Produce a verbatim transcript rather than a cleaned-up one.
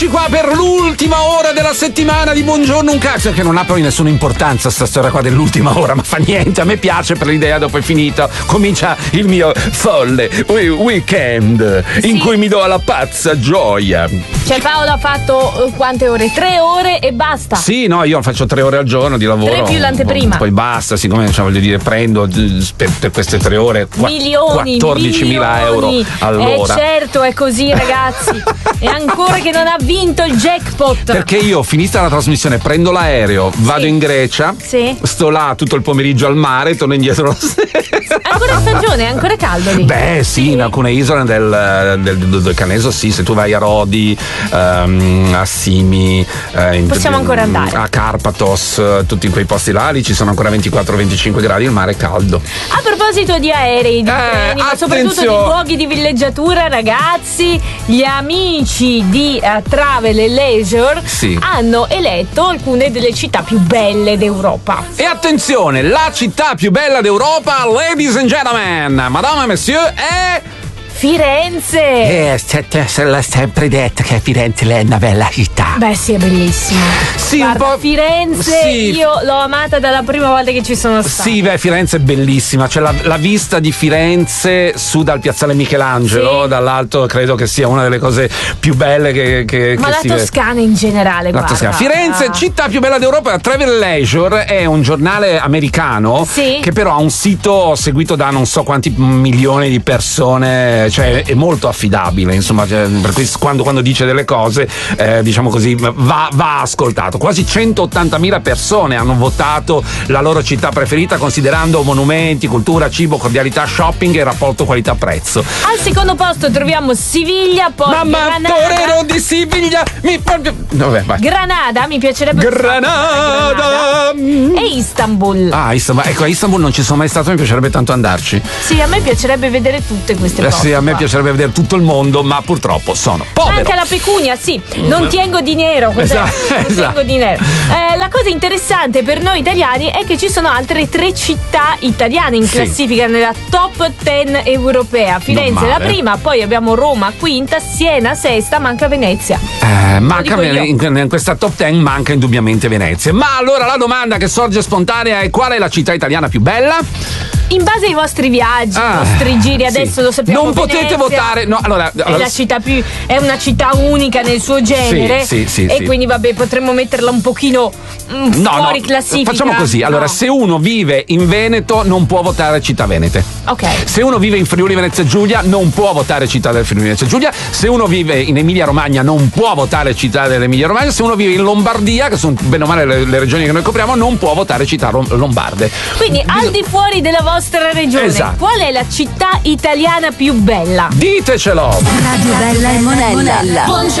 Qua per l'ultima ora della settimana di Buongiorno un cazzo, che non ha poi nessuna importanza sta storia qua dell'ultima ora, ma fa niente, a me piace per l'idea. Dopo è finito comincia il mio folle weekend, sì, in cui mi do alla pazza gioia. Cioè Paolo ha fatto uh, quante ore? Tre ore e basta. Sì, no, io faccio tre ore al giorno di lavoro. Tre più l'anteprima. Poi basta, siccome cioè, voglio dire, prendo per queste tre ore milioni, quattordicimila euro all'ora. Eh certo, è così ragazzi. E ancora che non ha vinto il jackpot. Perché io, finita la trasmissione, prendo l'aereo, vado sì. in Grecia, sì. sto là tutto il pomeriggio al mare e torno indietro la sera. Ancora stagione, è ancora caldo lì. Beh sì, sì, in alcune isole del, del, del, del Caneso sì, se tu vai a Rodi, um, a Simi, uh, in, possiamo ancora andare a Carpathos, tutti quei posti là, lì ci sono ancora ventiquattro venticinque gradi, il mare è caldo. A proposito di aerei, di eh, treni, ma soprattutto di luoghi di villeggiatura, ragazzi, gli amici di uh, Travel e Leisure sì. hanno eletto alcune delle città più belle d'Europa. E attenzione, la città più bella d'Europa, ladies and gentlemen, madame e monsieur, è Firenze. Eh, se l'ha sempre detto che Firenze è una bella città. Beh sì, è bellissima. Sì, guarda, un po'. Firenze, sì. io l'ho amata dalla prima volta che ci sono stata. Sì, beh, Firenze è bellissima. C'è la, la vista di Firenze su dal piazzale Michelangelo, sì. dall'alto credo che sia una delle cose più belle che, che, Ma che la si Toscana in generale, la guarda. Toscana. Firenze, ah. città più bella d'Europa. Travel Leisure è un giornale americano, sì. che però ha un sito seguito da non so quanti milioni di persone, cioè è molto affidabile, insomma, per cui quando, quando dice delle cose, eh, diciamo così, va, va ascoltato. Quasi centottantamila persone hanno votato la loro città preferita, considerando monumenti, cultura, cibo, cordialità, shopping e rapporto qualità-prezzo. Al secondo posto troviamo Siviglia, poi Mamma Granada. Torero di Siviglia mi proprio... Vabbè, vai. Granada, mi piacerebbe Granada. Granada e Istanbul. Ah, Istanbul, ecco, a Istanbul non ci sono mai stato, mi piacerebbe tanto andarci. Sì, a me piacerebbe vedere tutte queste cose. Eh sì, a me qua. piacerebbe vedere tutto il mondo, ma purtroppo sono povero. Anche la pecunia, sì, non tengo dinero, cos'è? Esatto, non esatto. tengo dinero. Eh, la cosa interessante per noi italiani è che ci sono altre tre città italiane in sì. classifica nella top dieci europea. Firenze è la prima, poi abbiamo Roma quinta, Siena sesta, manca Venezia. Eh, manca in, in questa top dieci manca indubbiamente Venezia. Ma allora la domanda che sorge spontanea è: qual è la città italiana più bella? In base ai vostri viaggi, ai ah, vostri giri, adesso sì. lo sappiamo. Non Venezia potete votare. No, allora, allora, è la città più. È una città unica nel suo genere. Sì, sì, sì, e sì. quindi, vabbè, potremmo metterla un pochino mm, no, fuori no, classifica. facciamo così. Allora, no. se uno vive in Veneto, non può votare città venete. Ok. Se uno vive in Friuli Venezia Giulia, non può votare città del Friuli Venezia Giulia. Se uno vive in Emilia Romagna, non può votare città dell'Emilia Romagna. Se uno vive in Lombardia, che sono bene o male le, le regioni che noi copriamo, non può votare città lombarde. Quindi, al di fuori della vostra regione, esatto. qual è la città italiana più bella? Ditecelo! Radio Bella e Monella.